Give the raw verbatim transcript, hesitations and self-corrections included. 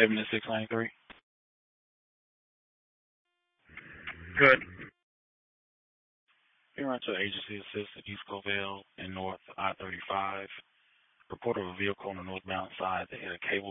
seventy-six ninety-three. Good. Here on to agency assistant East Covell and North I thirty-five. Report of a vehicle on the northbound side that hit a cable